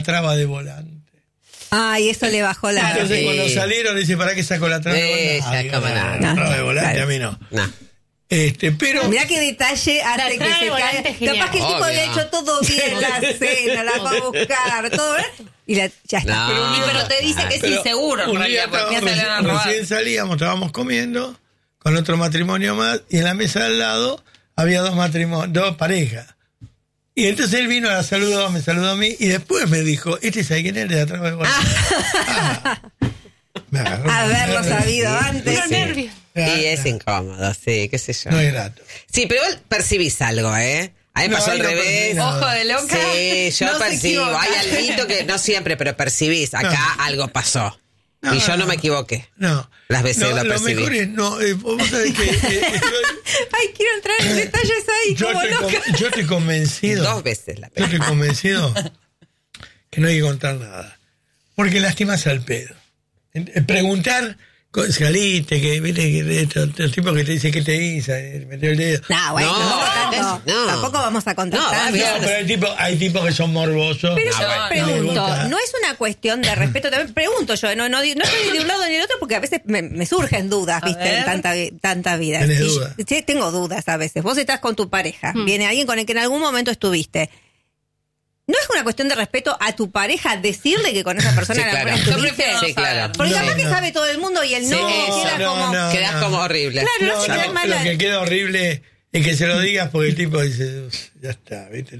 traba de volante. Ay, eso le bajó la... Entonces cuando salieron dice, ¿para qué sacó la traba de volante? La traba de volante a mí no. Pero mirá qué detalle hace que se caiga. Capaz que el tipo había hecho todo bien la cena, la va a buscar, todo, y ya está. Pero te dice que es inseguro. Un día recién salíamos, estábamos comiendo con otro matrimonio más, y en la mesa de al lado había dos parejas. Y entonces él vino, la saludó, me saludó a mí, y después me dijo, ¿sabe quién es el de atrás de volante? Haberlo sabido antes. Sí, es incómodo, sí, qué sé yo. No es grato. Sí, pero igual percibís algo, ¿eh? A mí me pasó al revés. Ojo de loca. Sí, yo percibo. Hay algo que no siempre, pero percibís. Acá algo pasó. Y yo no me equivoqué. No. Las veces lo percibí. Lo mejor es, vos sabés que... Ay, quiero entrar en detalles ahí, como loca. Yo estoy convencido. 2 veces la Yo estoy convencido que no hay que contar nada. Porque lastimas al pedo. Preguntar... Saliste, que viste que el tipo que te dice que te hizo, metió el dedo. No, bueno, no. Tampoco vamos a contestar. Pero hay tipos que son morbosos. Pero yo pregunto, no es una cuestión de respeto, también pregunto yo, no estoy ni de un lado ni del otro porque a veces me surgen dudas, viste, en tanta vida. ¿Tenés dudas? Sí, tengo dudas a veces. Vos estás con tu pareja, viene alguien con el que en algún momento estuviste. ¿No es una cuestión de respeto a tu pareja decirle que con esa persona estuviste? Sí, claro. Porque capaz que sabe todo el mundo y él quedás como horrible. Claro, lo que queda horrible es que se lo digas porque el tipo dice, ya está, ¿viste?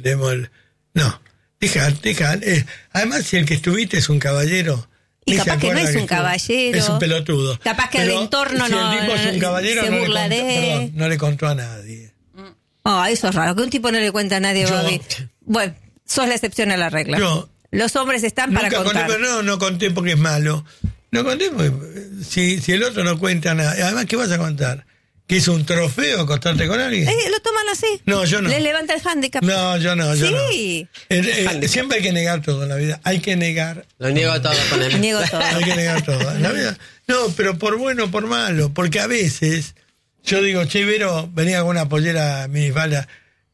No, deja. Además, si el que estuviste es un caballero... Y capaz que no es un caballero. Es un pelotudo. Capaz que el entorno si el tipo es un caballero, se burla de él. No le contó a nadie. Eso es raro, que un tipo no le cuenta a nadie, Bobby. Bueno... Sos la excepción a la regla. Los hombres están para contar. No conté porque es malo. No conté porque si el otro no cuenta nada. Además, ¿qué vas a contar? ¿Que es un trofeo acostarte con alguien? Lo toman así. No, yo no. Les levanta el hándicap. No, yo no. Sí. Siempre hay que negar todo en la vida. Hay que negar. Lo niego todo con él. Niego todo. Hay que negar todo en la vida. No, pero por bueno o por malo. Porque a veces yo digo, che, Vero, venía con una pollera minifalda.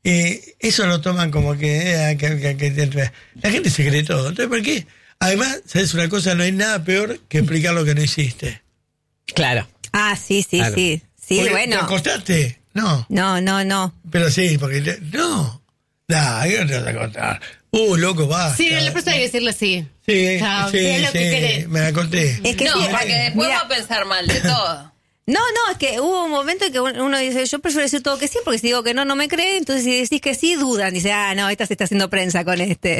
Eso lo toman como que la gente se cree todo. Entonces, ¿por qué? Además, ¿sabes una cosa? No hay nada peor que explicar lo que no hiciste. Claro. Sí, claro. Sí, porque bueno. ¿Te acostaste? No. No. Pero sí, porque... No. ¿Qué no te vas a contar? Loco, basta. Sí, la persona hay que decirle sí. Sí, es lo que querés. Me la conté. Es que no, porque después va a pensar mal de todo. No, es que hubo un momento en que uno dice, yo prefiero decir todo que sí, porque si digo que no me creen, entonces si decís que sí, dudan. Dice, no, esta se está haciendo prensa con este.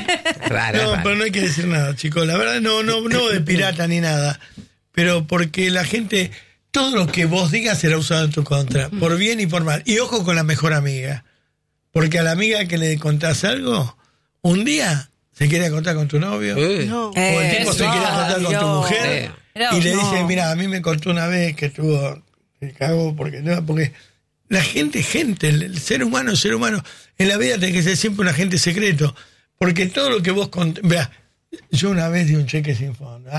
Raro. Pero no hay que decir nada, chicos. La verdad, no de pirata ni nada. Pero porque la gente, todo lo que vos digas será usado en tu contra, por bien y por mal. Y ojo con la mejor amiga. Porque a la amiga que le contás algo, un día se quiere contar con tu novio. No. O el tipo se quiere contar con tu mujer. Y le dice, mira, a mí me contó una vez que estuvo, me cagó, porque la gente, el ser humano, en la vida tiene que ser siempre un agente secreto, porque todo lo que vos contás, vea, yo una vez di un cheque sin fondo,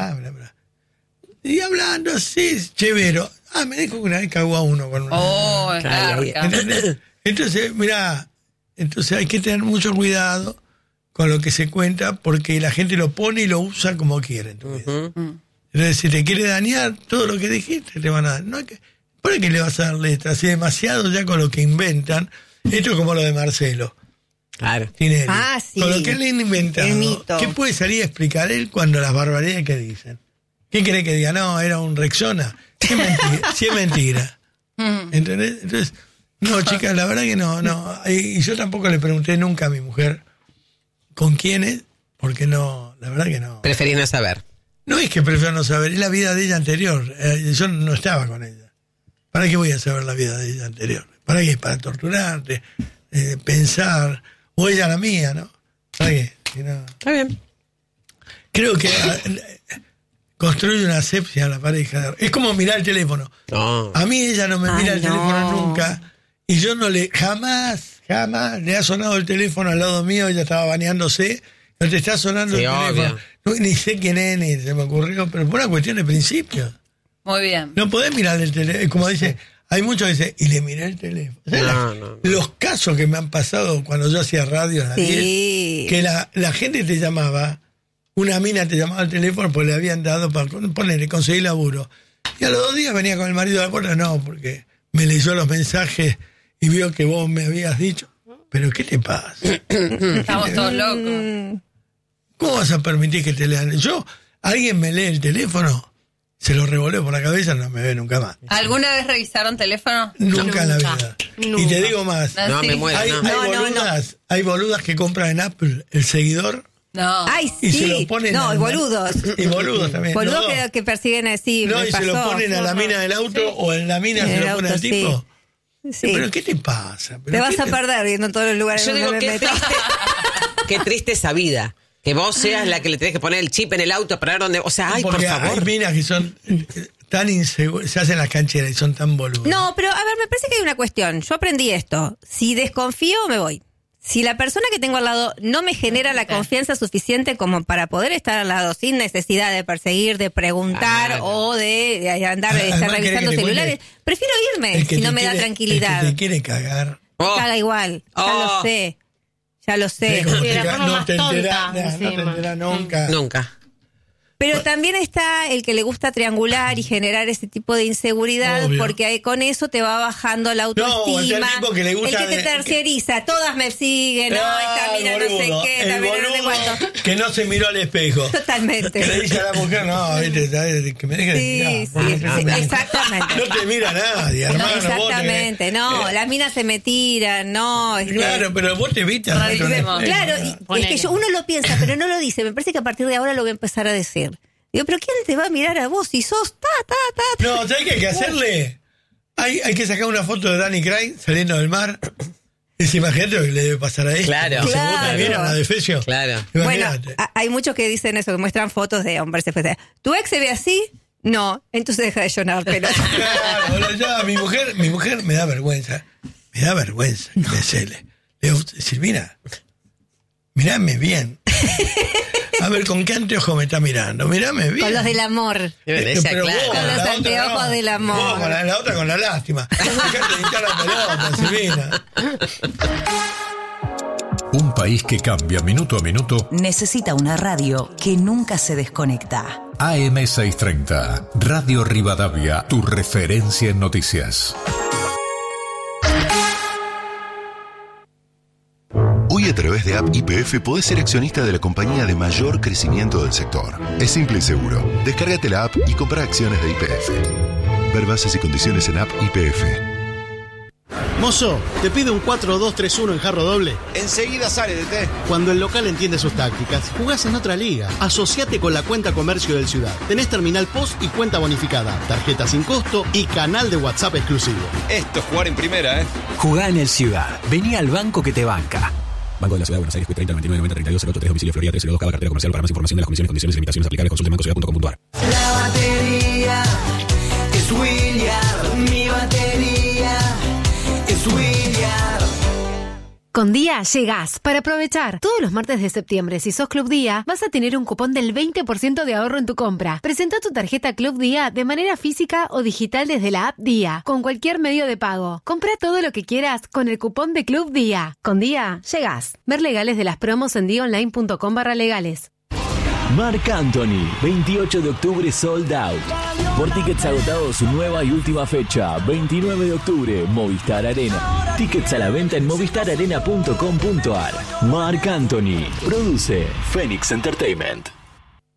y hablando así, chévero, me dijo que una vez cagó a uno con una... Entonces, mira, hay que tener mucho cuidado con lo que se cuenta, porque la gente lo pone y lo usa como quiere en tu vida. Entonces, si te quiere dañar, todo lo que dijiste te van a dar. ¿Para qué le vas a dar letra? Así demasiado ya con lo que inventan. Esto es como lo de Marcelo. Claro. Tinelli. Sí. Con lo que él ha inventado. ¿Qué puede salir a explicar él cuando las barbaridades que dicen? ¿Qué cree que diga? No, era un Rexona. Sí es mentira. ¿Entendés? Entonces, no, chicas, la verdad que no. Y yo tampoco le pregunté nunca a mi mujer con quién es, porque no, la verdad que no. Preferí no saber. No es que prefiero no saber, es la vida de ella anterior. Yo no estaba con ella. ¿Para qué voy a saber la vida de ella anterior? ¿Para qué? Para torturarte, pensar. O ella la mía, ¿no? ¿Para qué? Si no... Está bien. Creo que construye una asepsia a la pareja. Es como mirar el teléfono. No. A mí ella no me mira el teléfono nunca. Y yo jamás le ha sonado el teléfono al lado mío. Ella estaba bañándose. No te está sonando el teléfono. No, ni sé quién es, ni se me ocurrió, pero por una cuestión de principio. Muy bien. No podés mirar el teléfono. Como dice, hay muchos que dicen, y le miré el teléfono. O sea, los casos que me han pasado cuando yo hacía radio en la 10, que la gente te llamaba, una mina te llamaba al teléfono porque le habían dado para ponerle, conseguir laburo. Y a los 2 días venía con el marido de la puerta, no, porque me leyó los mensajes y vio que vos me habías dicho. ¿Pero qué te pasa? Estamos todos locos. ¿Cómo vas a permitir que te lean? Alguien me lee el teléfono, se lo revoleo por la cabeza, no me ve nunca más. ¿Alguna vez revisaron teléfono? Nunca en la vida. Nunca. Y te digo más. No, me muero. Hay boludas que compran en Apple el seguidor. No. Ay, sí. Y se lo ponen y boludos. Y boludos también. Boludos que persiguen así. No, y se lo ponen a la mina del auto o en la mina se lo pone al tipo. Sí. ¿Pero qué te pasa? Te vas a perder viendo en todos los lugares. Yo digo, qué triste esa vida. Que vos seas la que le tenés que poner el chip en el auto para ver dónde... O sea, porque por favor. Hay minas que son tan inseguras, se hacen las cancheras y son tan boludas. No, pero a ver, me parece que hay una cuestión. Yo aprendí esto. Si desconfío, me voy. Si la persona que tengo al lado no me genera la confianza suficiente como para poder estar al lado sin necesidad de perseguir, de preguntar o de andar estar revisando celulares, prefiero irme si no me da tranquilidad. El que te quiere cagar. Caga igual, ya lo sé. No te enterás nunca. Nunca. Pero también está el que le gusta triangular y generar ese tipo de inseguridad, obvio, porque con eso te va bajando la autoestima. No, el tipo que le gusta el que te terciariza, todas me siguen, esta mina no sé qué, esta mina no sé cuánto. Que no se miró al espejo. Totalmente. Que le dice a la mujer, no, que me deje de mirar. Sí, exactamente. No te mira nadie, hermano. Exactamente, las minas se me tiran, Claro, pero vos te evitas. Claro, es que uno lo piensa, pero no lo dice. Me parece que a partir de ahora lo voy a empezar a decir. Digo, pero ¿quién te va a mirar a vos si sos No, ¿sabes qué hay que hacerle? Hay que sacar una foto de Danny Craig saliendo del mar. Imagínate lo que le debe pasar a él. Claro. Se vota bien a la de Fecio. Claro. Imagínate. Bueno, hay muchos que dicen eso, que muestran fotos de hombres. ¿Tu ex se ve así? No, entonces deja de llorar, pero... Claro, ya, mi mujer me da vergüenza. Me da vergüenza que me cele. Le digo, Silvina, mirame bien. A ver, ¿con qué anteojo me está mirando? Mirame bien. Con los del amor. Pero claro. vos, con los anteojos del amor. Vos, la otra con la lástima. Dejate de hinchar la pelota, Silvina. Un país que cambia minuto a minuto necesita una radio que nunca se desconecta. AM630, Radio Rivadavia, tu referencia en noticias. Hoy a través de App YPF podés ser accionista de la compañía de mayor crecimiento del sector. Es simple y seguro. Descárgate la app y compra acciones de YPF. Ver bases y condiciones en App YPF. Mozo, te pido un 4-2-3-1 en jarro doble. Enseguida sale, DT. Cuando el local entiende sus tácticas, jugás en otra liga. Asociate con la cuenta comercio del Ciudad. Tenés terminal POS y cuenta bonificada, tarjeta sin costo y canal de WhatsApp exclusivo. Esto es jugar en primera, ¿eh? Jugá en el Ciudad. Vení al banco que te banca. Banco de la Ciudad de Buenos Aires, 30 99 90 32 08 3, domicilio Florida 302, cada cartera comercial. Para más información de las comisiones, condiciones y limitaciones aplicables, consulte bancociudad.com.ar. La batería es William, mi batería es William. Con Día llegás para aprovechar. Todos los martes de septiembre, si sos Club Día, vas a tener un cupón del 20% de ahorro en tu compra. Presenta tu tarjeta Club Día de manera física o digital desde la app Día, con cualquier medio de pago. Compra todo lo que quieras con el cupón de Club Día. Con Día llegás. Ver legales de las promos en diaonline.com/legales. Marc Anthony, 28 de octubre sold out. Por tickets agotados, su nueva y última fecha, 29 de octubre, Movistar Arena. Tickets a la venta en movistararena.com.ar. Marc Anthony, produce Phoenix Entertainment.